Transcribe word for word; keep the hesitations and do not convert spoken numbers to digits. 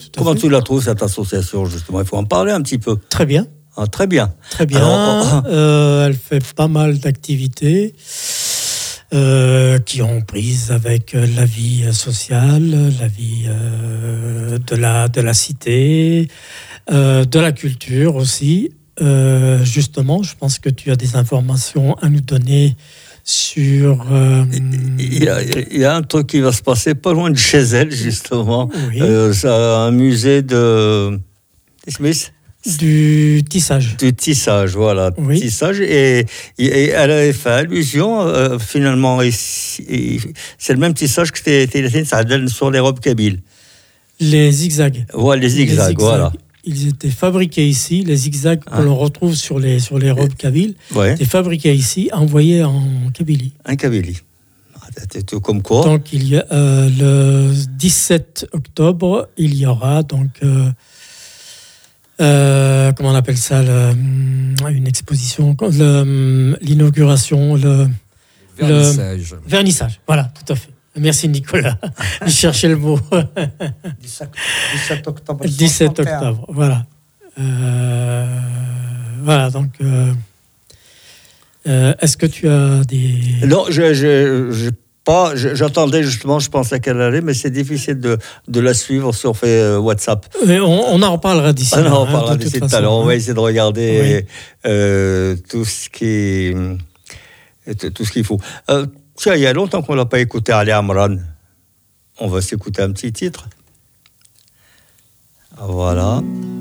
tout à Comment fait. tu la trouves, cette association, justement? Il faut en parler un petit peu. Très bien. Ah, très bien. Très bien. Alors, euh, elle fait pas mal d'activités euh, qui ont prise avec la vie sociale, la vie euh, de, la, de la cité, euh, de la culture aussi. Euh, justement, je pense que tu as des informations à nous donner sur... Euh, il, y a, il y a un truc qui va se passer pas loin de chez elle, justement. Oui. Euh, c'est un musée de Smith. Du tissage. Du tissage, voilà. Oui. Tissage. Et, et elle avait fait allusion, euh, finalement, et, et, c'est le même tissage que c'était sur les robes kabyles. Les zigzags. Ouais, les zigzags, les zigzags. Voilà. Ils étaient fabriqués ici. Les zigzags ah. que l'on retrouve sur les, sur les robes kabyles ouais. étaient fabriqués ici, envoyés en Kabylie. En Kabylie. Tout comme quoi. Donc, il y a, euh, le dix-sept octobre, il y aura donc... Euh, Euh, comment on appelle ça, le, une exposition, le, l'inauguration, le vernissage. Le vernissage, voilà, tout à fait. Merci Nicolas, je cherchais le mot. dix-sept octobre. dix-sept octobre, voilà. Euh, voilà, donc. Euh, euh, est-ce que tu as des. Non, je. je, je... Pas, j'attendais justement, je pensais qu'elle allait, mais c'est difficile de, de la suivre sur euh, WhatsApp. Mais on, on en reparlera d'ici. On en reparlera hein, d'ici tout à l'heure. On va essayer de regarder oui. euh, tout ce qui, tout ce qu'il faut. Euh, tiens, il y a longtemps qu'on l'a pas écouté, Ali Amran. On va s'écouter un petit titre. Voilà.